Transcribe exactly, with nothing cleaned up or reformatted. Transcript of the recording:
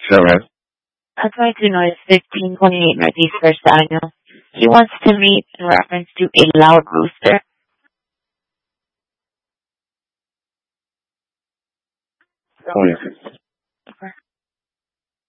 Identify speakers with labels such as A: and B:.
A: Go ahead.
B: I'd like to know if fifteen twenty-eight Northeast First Avenue. He wants to meet in reference to a loud rooster.
A: Oh, yeah.